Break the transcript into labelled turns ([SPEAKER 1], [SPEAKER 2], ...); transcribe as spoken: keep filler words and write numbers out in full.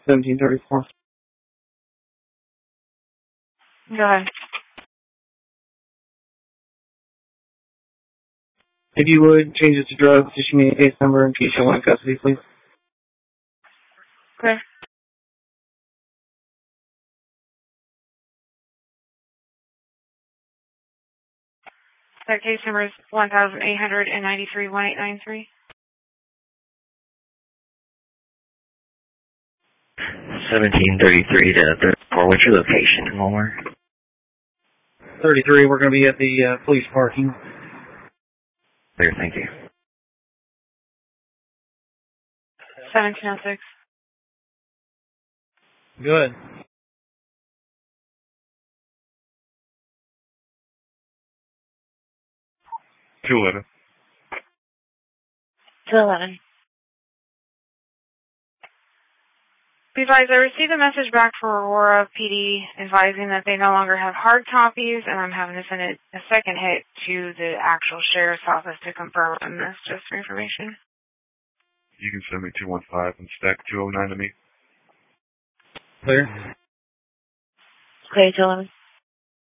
[SPEAKER 1] seventeen thirty-four.
[SPEAKER 2] Go ahead.
[SPEAKER 1] If you would, change it to drugs, issue me a case number in case you want custody, please.
[SPEAKER 2] Okay. That case number is one thousand eight hundred ninety-three one eight nine three.
[SPEAKER 3] seventeen thirty-three to thirty-four. What's your location in Walmart?
[SPEAKER 1] thirty-three, we're going to be at the uh, police parking.
[SPEAKER 3] Clear, thank you.
[SPEAKER 2] seventeen oh six.
[SPEAKER 1] Good.
[SPEAKER 4] two eleven.
[SPEAKER 2] two eleven. Be advised, I received a message back for Aurora P D advising that they no longer have hard copies, and I'm having to send it a second hit to the actual sheriff's office to confirm this, just for information.
[SPEAKER 4] You can send me two one five and stack two oh nine to me.
[SPEAKER 1] Clear?
[SPEAKER 2] Okay, two eleven.